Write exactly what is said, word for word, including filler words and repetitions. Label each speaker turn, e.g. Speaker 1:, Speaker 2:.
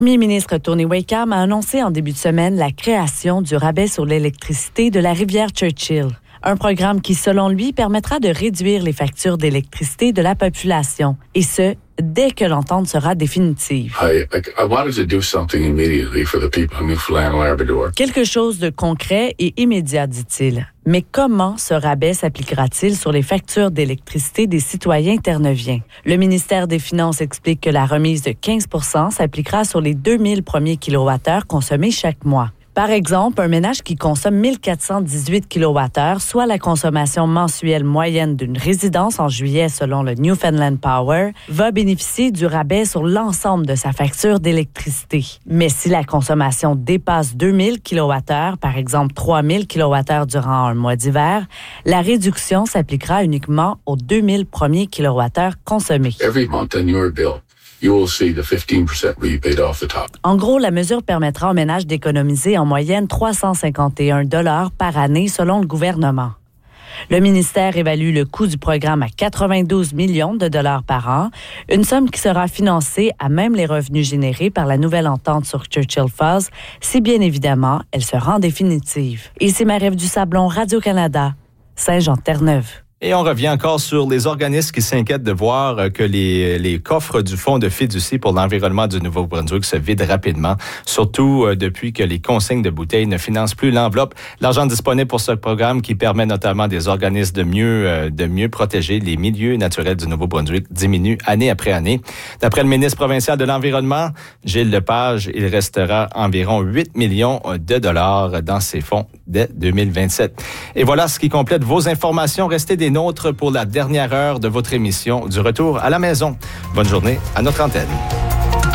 Speaker 1: Le premier ministre Tony Wakeham a annoncé en début de semaine la création du rabais sur l'électricité de la rivière Churchill. Un programme qui, selon lui, permettra de réduire les factures d'électricité de la population. Et ce, dès que l'entente sera définitive.
Speaker 2: I, I, I wanted to do something immediately for the people of Newfoundland and Labrador.
Speaker 1: Quelque chose de concret et immédiat, dit-il. Mais comment ce rabais s'appliquera-t-il sur les factures d'électricité des citoyens terre-neuviens? Le ministère des Finances explique que la remise de quinze pour cent s'appliquera sur les deux mille premiers kilowattheures consommés chaque mois. Par exemple, un ménage qui consomme mille quatre cent dix-huit kilowattheures, soit la consommation mensuelle moyenne d'une résidence en juillet selon le Newfoundland Power, va bénéficier du rabais sur l'ensemble de sa facture d'électricité. Mais si la consommation dépasse deux mille kilowattheures, par exemple trois mille kilowattheures durant un mois d'hiver, la réduction s'appliquera uniquement aux deux mille premiers kilowattheures consommés.
Speaker 2: Every month on your bill, you will see the fifteen percent rebate off the top.
Speaker 1: En gros, la mesure permettra aux ménages d'économiser en moyenne trois cent cinquante et un dollars par année selon le gouvernement. Le ministère évalue le coût du programme à quatre-vingt-douze millions de dollars par an, une somme qui sera financée à même les revenus générés par la nouvelle entente sur Churchill Falls, si bien évidemment elle se rend définitive. Ici Marie-Ève Dusablon, Radio-Canada, Saint-Jean-Terre-Neuve.
Speaker 3: Et on revient encore sur les organismes qui s'inquiètent de voir que les, les coffres du Fonds de fiducie pour l'environnement du Nouveau-Brunswick se vident rapidement, surtout depuis que les consignes de bouteilles ne financent plus l'enveloppe. L'argent disponible pour ce programme qui permet notamment des organismes de mieux, de mieux protéger les milieux naturels du Nouveau-Brunswick diminue année après année. D'après le ministre provincial de l'Environnement, Gilles Lepage, il restera environ huit millions de dollars dans ces fonds dès deux mille vingt-sept. Et voilà ce qui complète vos informations. Restez des nôtres pour la dernière heure de votre émission du Retour à la maison. Bonne journée à notre antenne.